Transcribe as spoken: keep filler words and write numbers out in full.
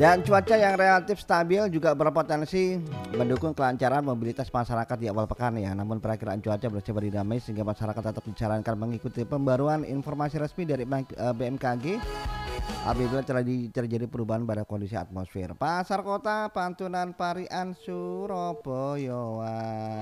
Dan cuaca yang relatif stabil juga berpotensi mendukung kelancaran mobilitas masyarakat di awal pekan ya. Namun perakiraan cuaca bersifat dinamis sehingga masyarakat tetap disarankan mengikuti pembaruan informasi resmi dari B M K G apabila terjadi perubahan pada kondisi atmosfer. Pasar Kota Pantunan Parian Surabaya.